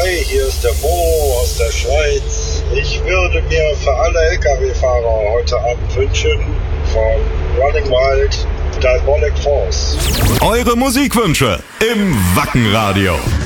Hi, hier ist der Mo aus der Schweiz. Ich würde mir für alle LKW-Fahrer heute Abend wünschen von Running Wild Diabolic Force. Eure Musikwünsche im Wackenradio.